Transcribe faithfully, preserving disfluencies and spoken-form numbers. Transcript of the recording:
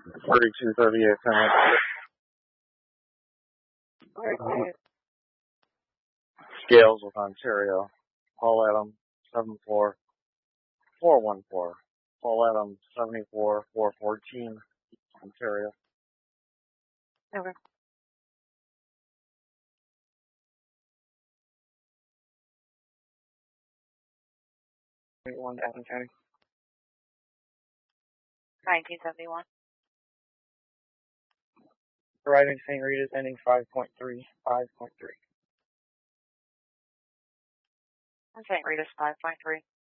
thirty-two thirty-eight, Okay. Scales with Ontario. Paul Adams, seven four four one four. Paul Adams, seventy-four four fourteen, Ontario. Okay. One Daphne County. nineteen seventy-one. Arriving Saint Rita's ending five point three. five point three. Saint Rita's five point three.